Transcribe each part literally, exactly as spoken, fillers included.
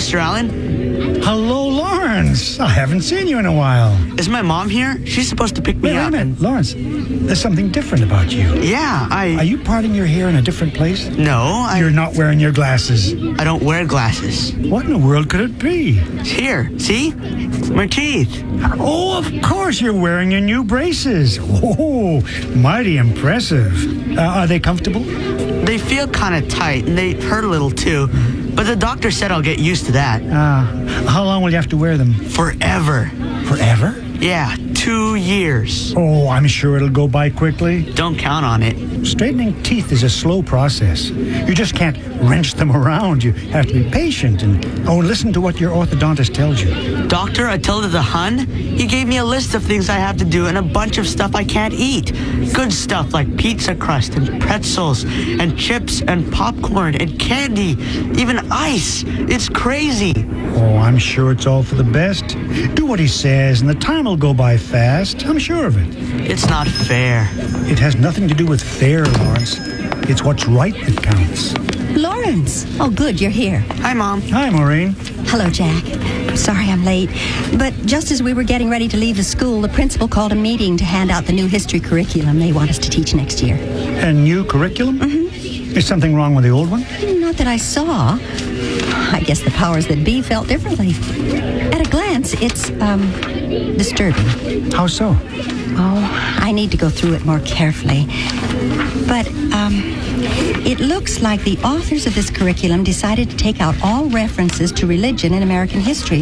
Mister Allen. Hello, Lawrence. I haven't seen you in a while. Is my mom here? She's supposed to pick me wait, up. Wait a minute, Lawrence. There's something different about you. Yeah, I... Are you parting your hair in a different place? No, I... You're not wearing your glasses. I don't wear glasses. What in the world could it be? Here, see? My teeth. Oh, of course you're wearing your new braces. Oh, mighty impressive. Uh, are they comfortable? They feel kind of tight, and they hurt a little, too. But the doctor said I'll get used to that. Uh, how long will you have to wear them? Forever. Forever? Yeah, two years. Oh, I'm sure it'll go by quickly. Don't count on it. Straightening teeth is a slow process. You just can't wrench them around. You have to be patient and, oh, listen to what your orthodontist tells you. Doctor Attila the Hun, he gave me a list of things I have to do and a bunch of stuff I can't eat. Good stuff like pizza crust and pretzels and chips and popcorn and candy, even ice. It's crazy. Oh, I'm sure it's all for the best. Do what he says and the time will go by fast. I'm sure of it. It's not fair. It has nothing to do with fair, Lawrence. It's what's right that counts. Lawrence. Oh, good, you're here. Hi, Mom. Hi, Maureen. Hello, Jack. Sorry I'm late. But just as we were getting ready to leave the school, the principal called a meeting to hand out the new history curriculum they want us to teach next year. A new curriculum? Mm-hmm. Is something wrong with the old one? Not that I saw. I guess the powers that be felt differently. At a glance, it's, um, disturbing. How so? Oh, I need to go through it more carefully. But, um, it looks like the authors of this curriculum decided to take out all references to religion in American history.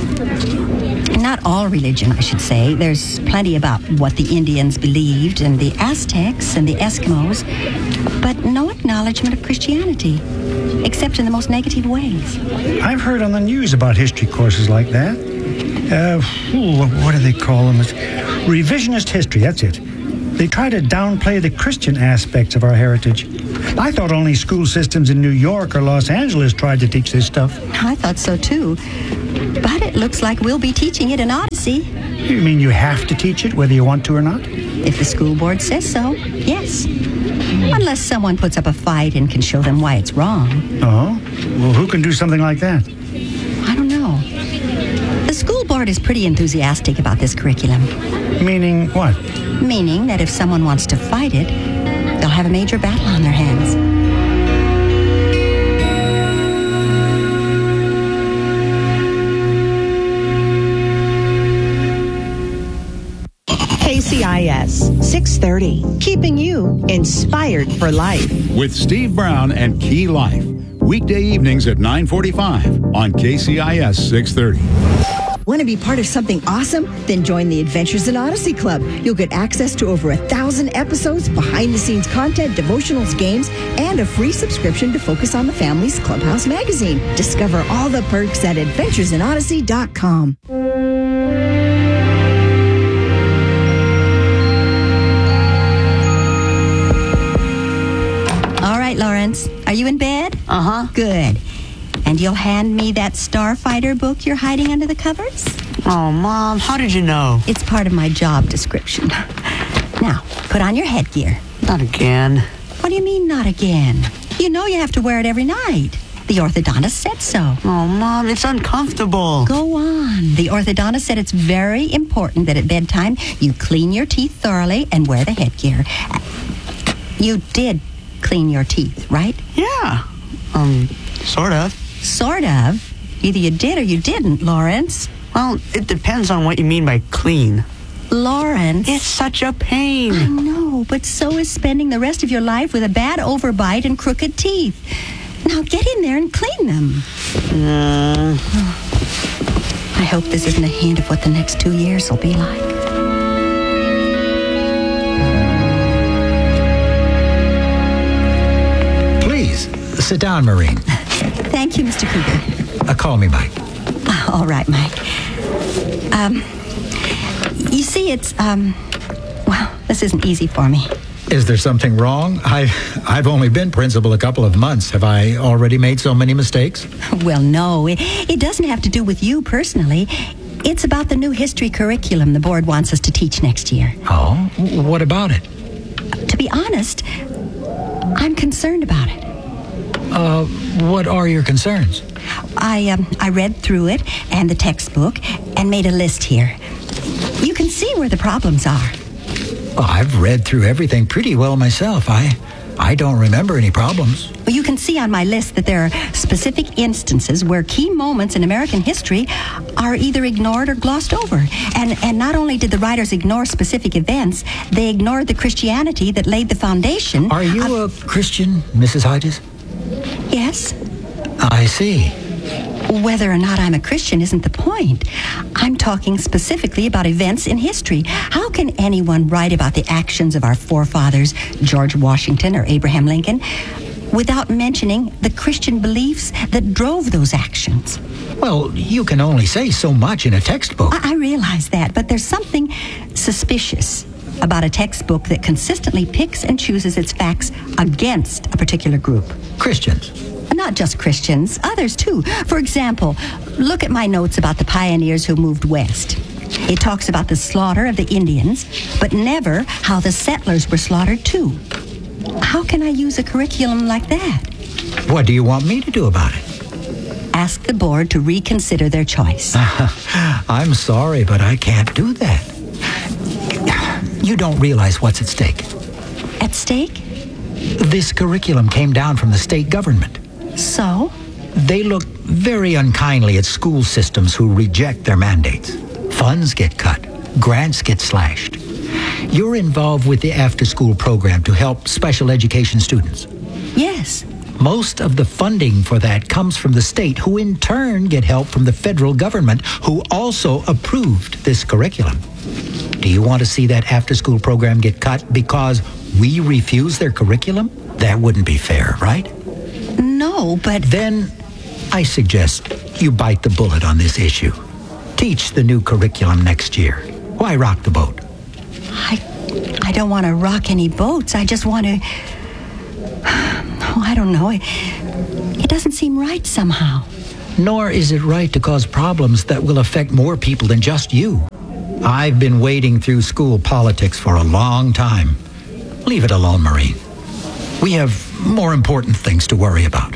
Not all religion, I should say. There's plenty about what the Indians believed and the Aztecs and the Eskimos, but no acknowledgement of Christianity, except in the most negative ways. I've heard on the news about history courses like that. Uh, ooh, what do they call them? It's revisionist history, that's it. They try to downplay the Christian aspects of our heritage. I thought only school systems in New York or Los Angeles tried to teach this stuff. I thought so too. But it looks like we'll be teaching it in Odyssey. You mean you have to teach it whether you want to or not? If the school board says so, yes. Unless someone puts up a fight and can show them why it's wrong. Oh? Well, who can do something like that? I don't know. The school board is pretty enthusiastic about this curriculum. Meaning what? Meaning that if someone wants to fight it, they'll have a major battle on their hands. K C I S six thirty, keeping you inspired for life. With Steve Brown and Key Life. Weekday evenings at nine forty-five on K C I S six thirty. Want to be part of something awesome? Then join the Adventures in Odyssey Club. You'll get access to over a thousand episodes, behind-the-scenes content, devotionals, games, and a free subscription to Focus on the Family's Clubhouse magazine. Discover all the perks at adventures in odyssey dot com. All right, Lawrence. Are you in bed? Uh-huh. Good. And you'll hand me that Starfighter book you're hiding under the covers? Oh, Mom, how did you know? It's part of my job description. Now, put on your headgear. Not again. What do you mean, not again? You know you have to wear it every night. The orthodontist said so. Oh, Mom, it's uncomfortable. Go on. The orthodontist said it's very important that at bedtime you clean your teeth thoroughly and wear the headgear. You did clean your teeth, right? Yeah. Um, sort of. Sort of. Either you did or you didn't, Lawrence. Well, it depends on what you mean by clean. Lawrence. It's such a pain. I know, but so is spending the rest of your life with a bad overbite and crooked teeth. Now get in there and clean them. Mm. I hope this isn't a hint of what the next two years will be like. Please, sit down, Maureen. Thank you, Mister Cougar. Uh, call me Mike. Uh, all right, Mike. Um, you see, it's, um, well, this isn't easy for me. Is there something wrong? I've, I've only been principal a couple of months. Have I already made so many mistakes? Well, no. It, it doesn't have to do with you personally. It's about the new history curriculum the board wants us to teach next year. Oh? What about it? To be honest, I'm concerned about it. Uh, what are your concerns? I, um, I read through it and the textbook and made a list here. You can see where the problems are. Well, I've read through everything pretty well myself. I, I don't remember any problems. Well, you can see on my list that there are specific instances where key moments in American history are either ignored or glossed over. And, and not only did the writers ignore specific events, they ignored the Christianity that laid the foundation. Are you of, a Christian, Missus Hodges? Yes. I see. Whether or not I'm a Christian isn't the point. I'm talking specifically about events in history. How can anyone write about the actions of our forefathers, George Washington or Abraham Lincoln, without mentioning the Christian beliefs that drove those actions? Well, you can only say so much in a textbook. I, I realize that, but there's something suspicious about a textbook that consistently picks and chooses its facts against a particular group. Christians. Not just Christians, others too. For example, look at my notes about the pioneers who moved west. It talks about the slaughter of the Indians, but never how the settlers were slaughtered too. How can I use a curriculum like that? What do you want me to do about it? Ask the board to reconsider their choice. I'm sorry, but I can't do that. You don't realize what's at stake. At stake? This curriculum came down from the state government. So? They look very unkindly at school systems who reject their mandates. Funds get cut. Grants get slashed. You're involved with the after-school program to help special education students. Yes. Most of the funding for that comes from the state, who in turn get help from the federal government, who also approved this curriculum. Do you want to see that after-school program get cut because we refuse their curriculum? That wouldn't be fair, right? No, but... Then I suggest you bite the bullet on this issue. Teach the new curriculum next year. Why rock the boat? I, I don't want to rock any boats. I just want to... Oh, I don't know. It, it doesn't seem right somehow. Nor is it right to cause problems that will affect more people than just you. I've been wading through school politics for a long time. Leave it alone, Maureen. We have more important things to worry about.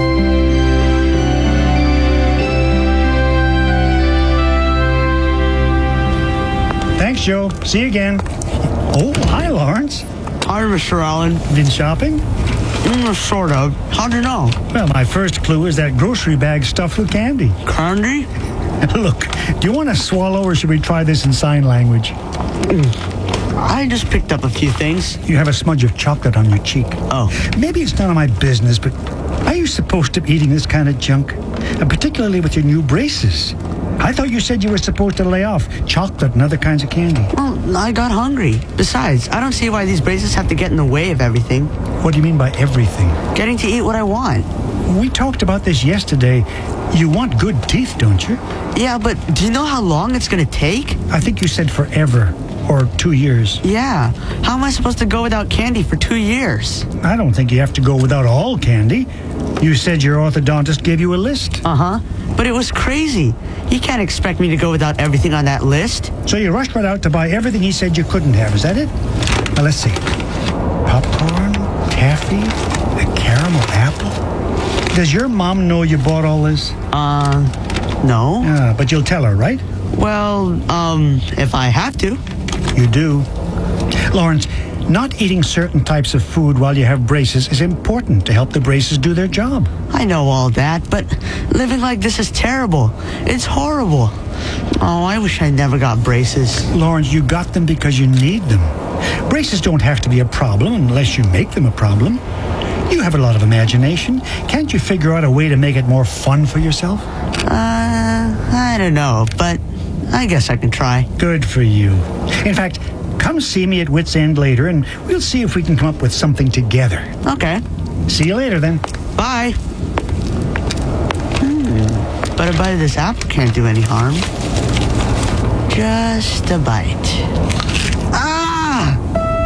Thanks, Joe. See you again. Oh, hi, Lawrence. Hi, Mister Allen. Been shopping? Mm, sort of. How'd you know? Well, my first clue is that grocery bag stuffed with candy. Candy? Look, do you want to swallow or should we try this in sign language? I just picked up a few things. You have a smudge of chocolate on your cheek. Oh. Maybe it's none of my business, but are you supposed to be eating this kind of junk? And particularly with your new braces. I thought you said you were supposed to lay off chocolate and other kinds of candy. Well, I got hungry. Besides, I don't see why these braces have to get in the way of everything. What do you mean by everything? Getting to eat what I want. We talked about this yesterday. You want good teeth, don't you? Yeah, but do you know how long it's going to take? I think you said forever. Or two years. Yeah. How am I supposed to go without candy for two years? I don't think you have to go without all candy. You said your orthodontist gave you a list. Uh-huh. But it was crazy. He can't expect me to go without everything on that list. So you rushed right out to buy everything he said you couldn't have. Is that it? Now, let's see. Popcorn, taffy, a caramel apple. Does your mom know you bought all this? Uh, no. Ah, but you'll tell her, right? Well, um, if I have to. You do. Lawrence, not eating certain types of food while you have braces is important to help the braces do their job. I know all that, but living like this is terrible. It's horrible. Oh, I wish I never got braces. Lawrence, you got them because you need them. Braces don't have to be a problem unless you make them a problem. You have a lot of imagination. Can't you figure out a way to make it more fun for yourself? Uh, I don't know, but I guess I can try. Good for you. In fact, come see me at Wits End later, and we'll see if we can come up with something together. Okay. See you later, then. Bye. Hmm. But a bite of this apple can't do any harm. Just a bite. Ah!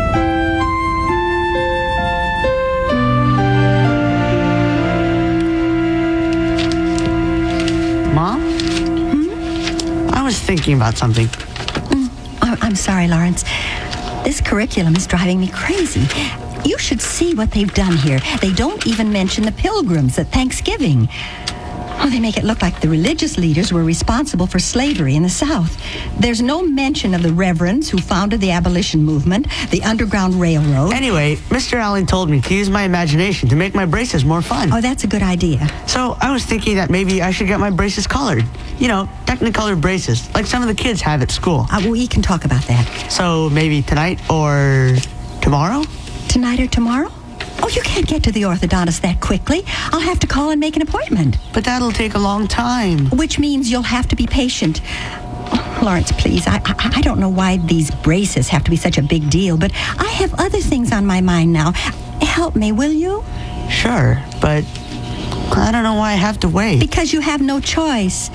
Mom? Hmm? I was thinking about something. Mm, I'm sorry, Lawrence. This curriculum is driving me crazy. You should see what they've done here. They don't even mention the Pilgrims at Thanksgiving. Oh, they make it look like the religious leaders were responsible for slavery in the South. There's no mention of the reverends who founded the abolition movement, the Underground Railroad. Anyway, Mister Allen told me to use my imagination to make my braces more fun. Oh, that's a good idea. So I was thinking that maybe I should get my braces colored. You know, Technicolor braces, like some of the kids have at school. Uh, we can talk about that. So maybe tonight or tomorrow? Tonight or tomorrow? Oh, you can't get to the orthodontist that quickly. I'll have to call and make an appointment. But that'll take a long time. Which means you'll have to be patient. Oh, Lawrence, please, I, I I don't know why these braces have to be such a big deal, but I have other things on my mind now. Help me, will you? Sure, but I don't know why I have to wait. Because you have no choice.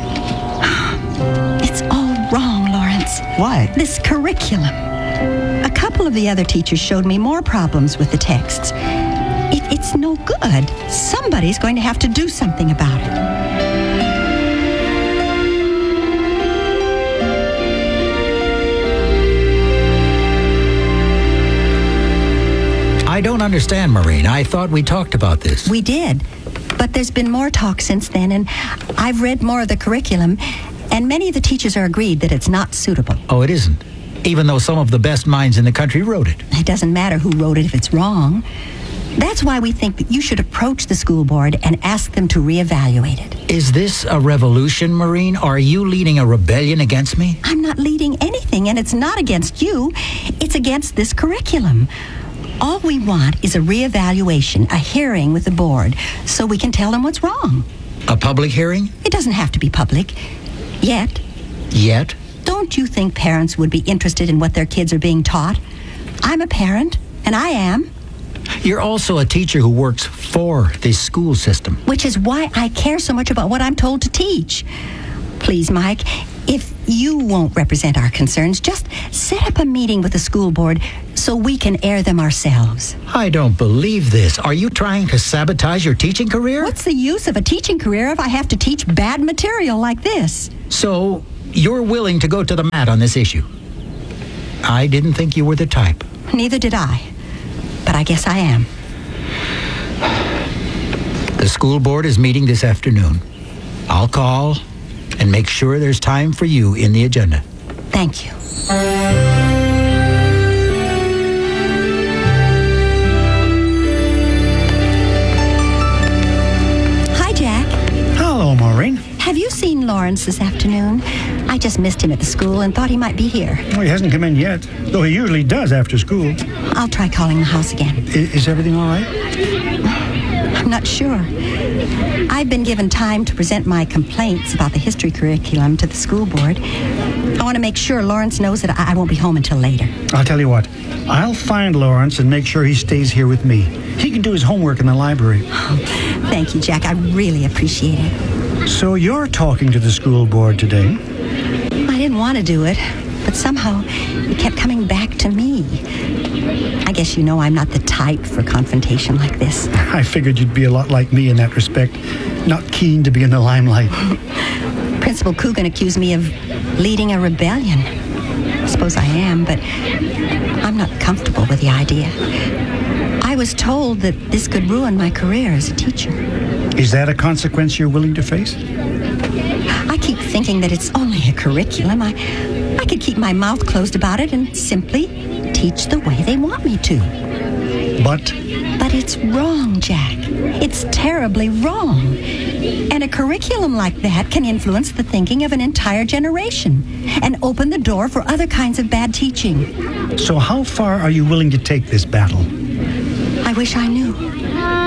It's all wrong, Lawrence. What? This curriculum. A couple of the other teachers showed me more problems with the texts. It, it's no good. Somebody's going to have to do something about it. I don't understand, Maureen. I thought we talked about this. We did. But there's been more talk since then, and I've read more of the curriculum, and many of the teachers are agreed that it's not suitable. Oh, it isn't? Even though some of the best minds in the country wrote it. It doesn't matter who wrote it if it's wrong. That's why we think that you should approach the school board and ask them to reevaluate it. Is this a revolution, Maureen? Are you leading a rebellion against me? I'm not leading anything, and it's not against you. It's against this curriculum. All we want is a reevaluation, a hearing with the board, so we can tell them what's wrong. A public hearing? It doesn't have to be public. Yet. Yet? Don't you think parents would be interested in what their kids are being taught? I'm a parent, and I am. You're also a teacher who works for this school system. Which is why I care so much about what I'm told to teach. Please, Mike, if you won't represent our concerns, just set up a meeting with the school board so we can air them ourselves. I don't believe this. Are you trying to sabotage your teaching career? What's the use of a teaching career if I have to teach bad material like this? So, you're willing to go to the mat on this issue? I didn't think you were the type. Neither did I. But I guess I am. The school board is meeting this afternoon. I'll call and make sure there's time for you in the agenda. Thank you. Hi, Jack. Hello, Maureen. Have you seen Lawrence this afternoon? I just missed him at the school and thought he might be here. Well, he hasn't come in yet, though he usually does after school. I'll try calling the house again. I- is everything all right? I'm not sure. I've been given time to present my complaints about the history curriculum to the school board. I want to make sure Lawrence knows that I I won't be home until later. I'll tell you what. I'll find Lawrence and make sure he stays here with me. He can do his homework in the library. Thank you, Jack. I really appreciate it. So you're talking to the school board today? I didn't want to do it, but somehow it kept coming back to me. I guess you know I'm not the type for confrontation like this. I figured you'd be a lot like me in that respect. Not keen to be in the limelight. Principal Coogan accused me of leading a rebellion. I suppose I am, but I'm not comfortable with the idea. I was told that this could ruin my career as a teacher. Is that a consequence you're willing to face? I keep thinking that it's only a curriculum. I, I could keep my mouth closed about it and simply teach the way they want me to. But? But it's wrong, Jack. It's terribly wrong. And a curriculum like that can influence the thinking of an entire generation and open the door for other kinds of bad teaching. So how far are you willing to take this battle? I wish I knew.